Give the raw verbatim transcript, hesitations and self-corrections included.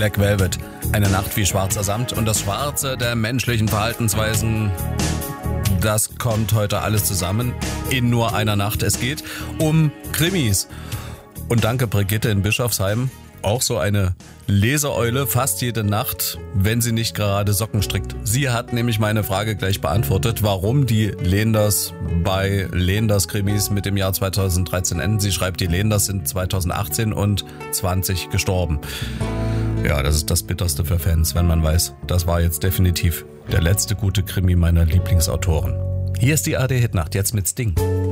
Black Velvet. Eine Nacht wie schwarzer Samt und das Schwarze der menschlichen Verhaltensweisen. Das kommt heute alles zusammen in nur einer Nacht. Es geht um Krimis. Und danke Brigitte in Bischofsheim. Auch so eine Leseeule fast jede Nacht, wenn sie nicht gerade Socken strickt. Sie hat nämlich meine Frage gleich beantwortet, warum die Lehenders bei Lehenders Krimis mit dem Jahr zweitausenddreizehn enden. Sie schreibt, die Lehenders sind zweitausendachtzehn und zwanzig gestorben. Ja, das ist das Bitterste für Fans, wenn man weiß, das war jetzt definitiv der letzte gute Krimi meiner Lieblingsautoren. Hier ist die A R D Hitnacht, jetzt mit Sting.